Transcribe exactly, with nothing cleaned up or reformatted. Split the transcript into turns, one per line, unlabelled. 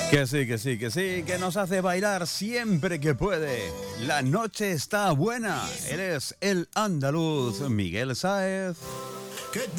Que sí, que sí, que sí, que nos hace bailar siempre que puede. La noche está buena. Él es el andaluz Miguel Sáez.